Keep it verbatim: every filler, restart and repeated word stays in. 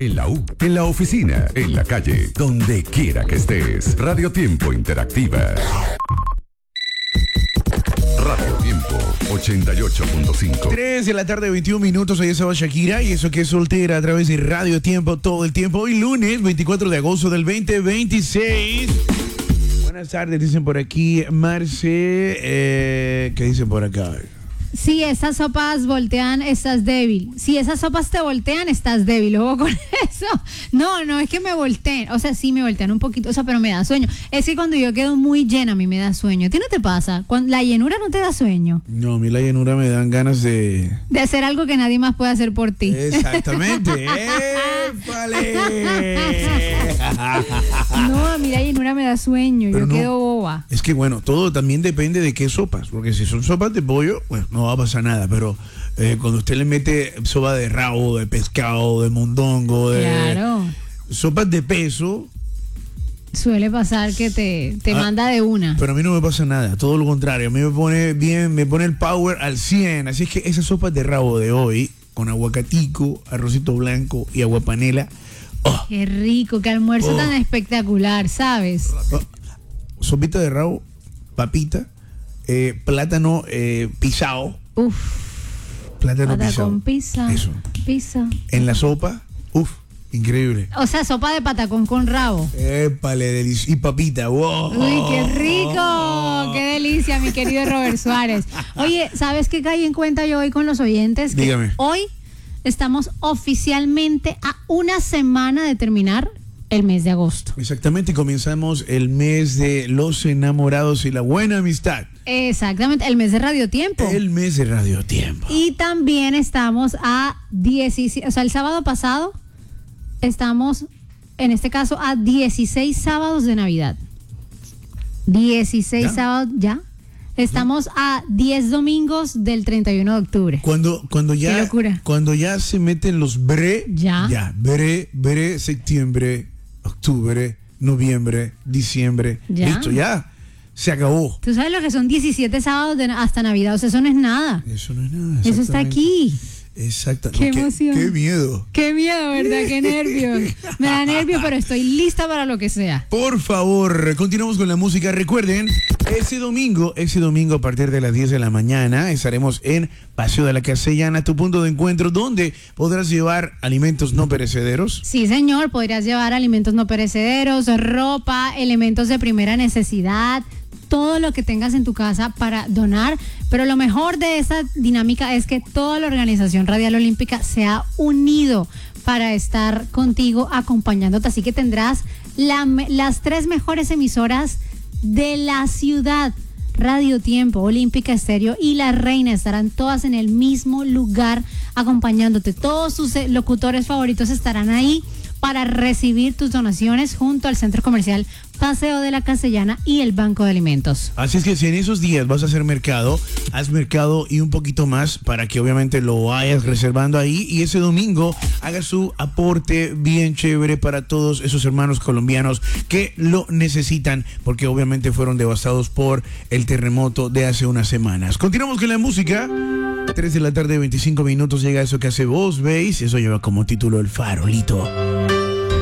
En la U, en la oficina, en la calle, donde quiera que estés. Radio Tiempo Interactiva. Radio Tiempo ochenta y ocho punto cinco. tres de la tarde, veintiún minutos. Ahí estaba Shakira y eso que es soltera a través de Radio Tiempo todo el tiempo. Hoy lunes veinticuatro de agosto del veinte veintiséis. Buenas tardes, dicen por aquí. Marce, eh, ¿qué dicen por acá? Si esas sopas voltean, estás débil. Si esas sopas te voltean, estás débil. Luego con eso. No, no es que me volteen. O sea, sí me voltean un poquito, o sea, pero me da sueño. Es que cuando yo quedo muy llena, a mí me da sueño. ¿A ti no te pasa? Cuando la llenura no te da sueño. No, a mí la llenura me dan ganas de... De hacer algo que nadie más puede hacer por ti. Exactamente. ¡Épale! No, a mí la llenura me da sueño. Pero yo no, quedo boba. Es que bueno, todo también depende de qué sopas. Porque si son sopas de pollo, bueno, no va a pasar nada, pero eh, cuando usted le mete sopa de rabo, de pescado, de mondongo, de Claro. sopas de peso, Suele pasar que te, te ah, manda de una. pero a mí no me pasa nada, todo lo contrario, a mí me pone bien, me pone el power al cien, así es que esas sopas de rabo de hoy, con aguacatico, arrocito blanco y aguapanela, oh, Qué rico, qué almuerzo Oh. tan espectacular, ¿sabes? oh, sopita de rabo, papita, eh, plátano eh, pisado, Uf, plátano pata pisado, con pizza. eso, Pizza. en la sopa, uff, increíble. O sea, sopa de patacón con rabo. Épale, delicioso. Y papita, wow. Uy, qué rico, qué delicia, mi querido Robert Suárez. Oye, ¿sabes qué caí en cuenta yo hoy con los oyentes? Que Dígame. hoy estamos oficialmente a una semana de terminar el mes de agosto. Exactamente, comenzamos el mes de los enamorados y la buena amistad. Exactamente, el mes de Radio Tiempo. El mes de Radio Tiempo. Y también estamos a diecisiete, o sea, el sábado pasado estamos, en este caso, a dieciséis sábados de Navidad. dieciséis ¿Ya? sábados, ¿ya? Estamos a diez domingos del treinta y uno de octubre. Cuando, cuando ya, Qué locura. cuando ya se meten los bre, Ya. ya, bre, bre, septiembre, octubre, noviembre, diciembre, Ya. listo, ya, se acabó. ¿Tú sabes lo que son diecisiete sábados de, hasta Navidad? O sea, eso no es nada. Eso no es nada. Eso está exactamente. aquí. Exacto. Qué No, emoción. Qué miedo. Qué miedo, ¿verdad? Qué nervios. Me da nervio, pero estoy lista para lo que sea. Por favor, continuamos con la música. Recuerden, ese domingo, ese domingo a partir de las diez de la mañana estaremos en Paseo de la Castellana, tu punto de encuentro, donde podrás llevar alimentos no perecederos. Sí, señor, podrías llevar alimentos no perecederos, ropa, elementos de primera necesidad, todo lo que tengas en tu casa para donar, pero lo mejor de esta dinámica es que toda la organización Radial Olímpica se ha unido para estar contigo acompañándote, así que tendrás la, las tres mejores emisoras de la ciudad. Radio Tiempo, Olímpica Estéreo y La Reina estarán todas en el mismo lugar acompañándote. Todos sus locutores favoritos estarán ahí para recibir tus donaciones junto al Centro Comercial Paseo de la Castellana y el Banco de Alimentos. Así es que si en esos días vas a hacer mercado, haz mercado y un poquito más para que obviamente lo vayas reservando ahí y ese domingo haga su aporte bien chévere para todos esos hermanos colombianos que lo necesitan porque obviamente fueron devastados por el terremoto de hace unas semanas. Continuamos con la música. tres de la tarde, veinticinco minutos, llega eso que hace vos, ¿veis? Eso lleva como título El Farolito.